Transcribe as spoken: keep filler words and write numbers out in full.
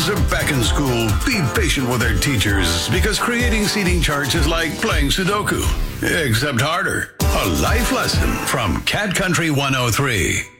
Students are back in school. Be patient with their teachers because creating seating charts is like playing Sudoku, except harder. A life lesson from Cat Country one oh three.